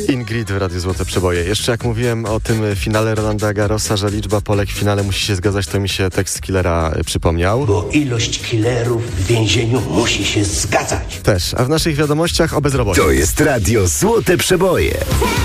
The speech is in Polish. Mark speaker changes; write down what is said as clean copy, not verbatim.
Speaker 1: Ingrid w Radiu Złote Przeboje. Jeszcze jak mówiłem o tym finale Rolanda Garrosa, że liczba Polek w finale musi się zgadzać, to mi się tekst Killera przypomniał.
Speaker 2: Bo ilość killerów w więzieniu musi się zgadzać.
Speaker 1: Też. A w naszych wiadomościach o bezrobociu.
Speaker 3: To jest Radio Złote Przeboje.